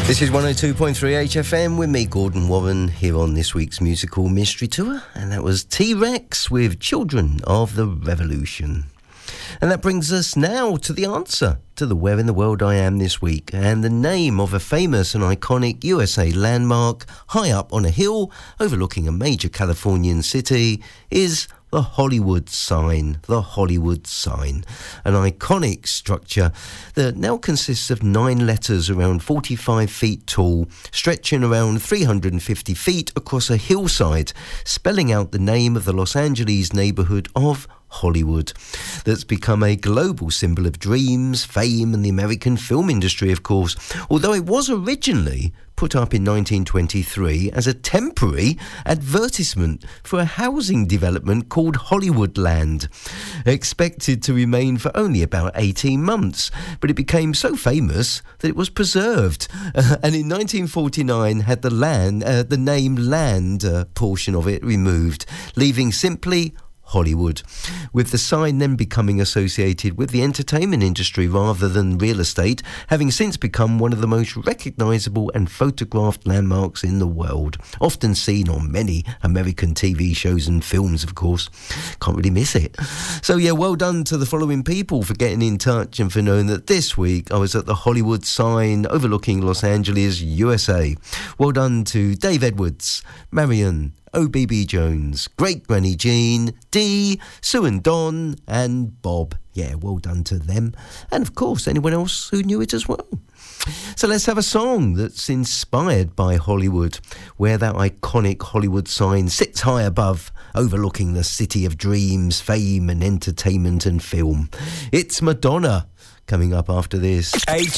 This is 102.3 HFM with me, Gordon Warren, here on this week's musical mystery tour. And that was T-Rex with Children of the Revolution. And that brings us now to the answer to the Where in the World I Am this week. And the name of a famous and iconic USA landmark high up on a hill overlooking a major Californian city is the Hollywood sign. The Hollywood sign. An iconic structure that now consists of 9 letters around 45 feet tall, stretching around 350 feet across a hillside, spelling out the name of the Los Angeles neighborhood of Hollywood, that's become a global symbol of dreams, fame, and the American film industry, of course, although it was originally put up in 1923 as a temporary advertisement for a housing development called Hollywoodland, expected to remain for only about 18 months, but it became so famous that it was preserved, and in 1949 had the name land portion of it removed, leaving simply Hollywood, with the sign then becoming associated with the entertainment industry rather than real estate, having since become one of the most recognisable and photographed landmarks in the world, often seen on many American TV shows and films, of course. Can't really miss it. So yeah, well done to the following people for getting in touch and for knowing that this week I was at the Hollywood sign overlooking Los Angeles, USA. Well done to Dave Edwards, Marion, OBB Jones, Great Granny Jean, Dee, Sue and Don, and Bob. Yeah, well done to them. And of course, anyone else who knew it as well. So let's have a song that's inspired by Hollywood, where that iconic Hollywood sign sits high above, overlooking the city of dreams, fame, and entertainment and film. It's Madonna. Coming up after this.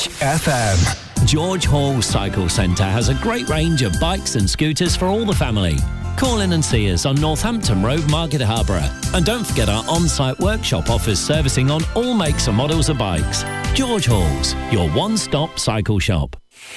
HFM. George Hall Cycle Centre has a great range of bikes and scooters for all the family. Call in and see us on Northampton Road, Market Harborough. And don't forget our on-site workshop offers servicing on all makes and models of bikes. George Hall's, your one-stop cycle shop.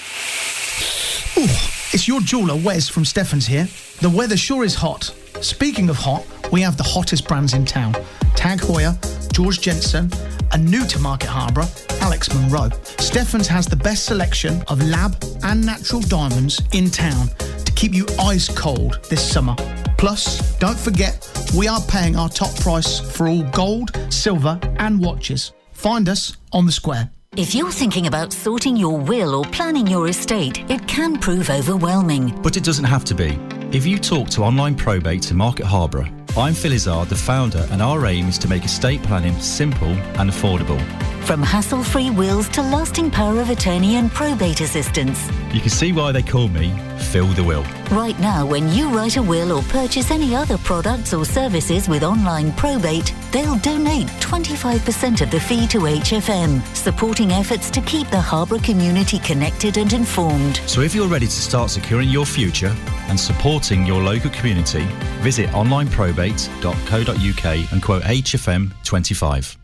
Ooh, it's your jeweller, Wes from Stephens here. The weather sure is hot. Speaking of hot, we have the hottest brands in town. Tag Heuer, George Jensen, and new to Market Harborough, Alex Monroe. Stephens has the best selection of lab and natural diamonds in town to keep you ice cold this summer. Plus, don't forget, we are paying our top price for all gold, silver and watches. Find us on the square. If you're thinking about sorting your will or planning your estate, it can prove overwhelming. But it doesn't have to be. If you talk to Online Probate in Market Harborough, I'm Phil Izzard, the founder, and our aim is to make estate planning simple and affordable. From hassle-free wills to lasting power of attorney and probate assistance. You can see why they call me Phil the Will. Right now, when you write a will or purchase any other products or services with Online Probate, they'll donate 25% of the fee to HFM, supporting efforts to keep the Harborough community connected and informed. So if you're ready to start securing your future and supporting your local community, visit onlineprobate.co.uk and quote HFM 25.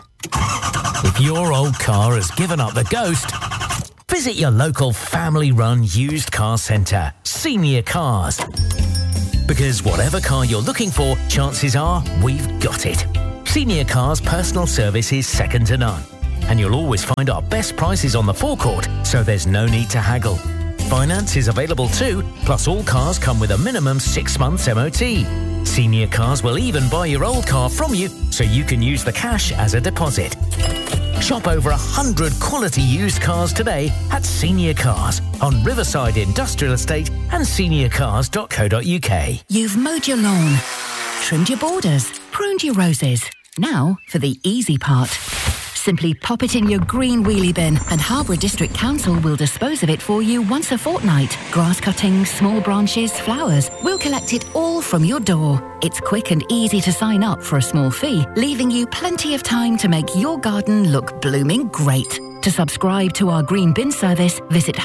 If your old car has given up the ghost, visit your local family-run used car centre, Senior Cars. Because whatever car you're looking for, chances are we've got it. Senior Cars personal service is second to none. And you'll always find our best prices on the forecourt, so there's no need to haggle. Finance is available too, plus all cars come with a minimum 6 months MOT. Senior Cars will even buy your old car from you, so you can use the cash as a deposit. Shop over 100 quality used cars today at Senior Cars on Riverside Industrial Estate and seniorcars.co.uk. You've mowed your lawn, trimmed your borders, pruned your roses. Now for the easy part. Simply pop it in your green wheelie bin and Harborough District Council will dispose of it for you once a fortnight. Grass cuttings, small branches, flowers. We'll collect it all from your door. It's quick and easy to sign up for a small fee, leaving you plenty of time to make your garden look blooming great. To subscribe to our green bin service, visit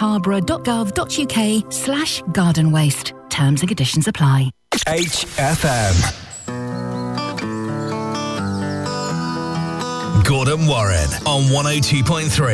harborough.gov.uk/garden waste. Terms and conditions apply. HFM. Gordon Warren on 102.3.